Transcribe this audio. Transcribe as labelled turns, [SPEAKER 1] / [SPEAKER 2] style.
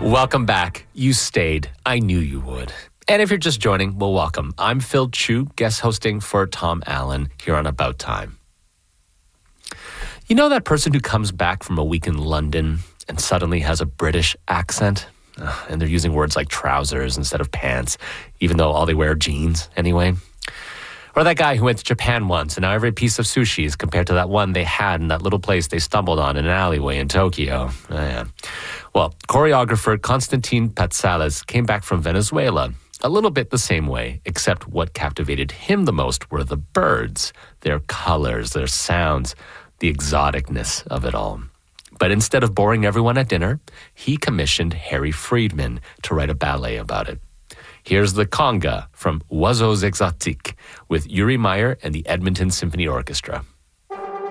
[SPEAKER 1] Welcome back. You stayed. I knew you would. And if you're just joining, well, welcome. I'm Phil Chu, guest hosting for Tom Allen here on About Time. You know that person who comes back from a week in London and suddenly has a British accent? And they're using words like trousers instead of pants, even though all they wear are jeans anyway. Or that guy who went to Japan once, and now every piece of sushi is compared to that one they had in that little place they stumbled on in an alleyway in Tokyo. Oh, yeah. Well, choreographer Constantine Patsales came back from Venezuela a little bit the same way, except what captivated him the most were the birds, their colors, their sounds, the exoticness of it all. But instead of boring everyone at dinner, he commissioned Harry Friedman to write a ballet about it. Here's the conga from Oiseaux Exotiques with Uri Meyer and the Edmonton Symphony Orchestra.